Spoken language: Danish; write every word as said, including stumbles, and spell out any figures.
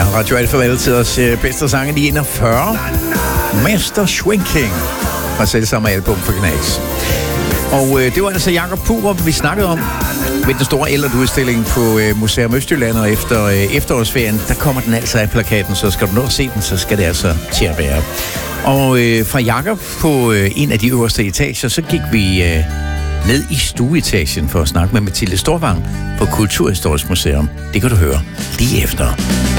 Ja, Radio Alfa var altid os øh, bedste sange i enogfyrre. Master Shrinking fra selv samme album for Knags. Og øh, det var altså Jakob Purup, vi snakkede om ved den store ældretudstilling på øh, Museum Østjylland, og efter øh, efterårsferien, der kommer den altså af plakaten, så skal du nå at se den, så skal det altså til at være. Og øh, fra Jakob på øh, en af de øverste etager, så gik vi øh, ned i stueetagen for at snakke med Mathilde Storvang på Kulturhistorisk Museum. Det kan du høre lige efter.